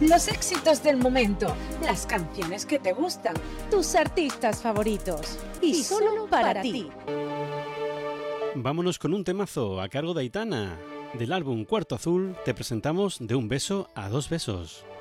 Los éxitos del momento, las canciones que te gustan, tus artistas favoritos y solo para ti. Vámonos con un temazo a cargo de Aitana. Del álbum Cuarto Azul te presentamos De un beso a dos besos.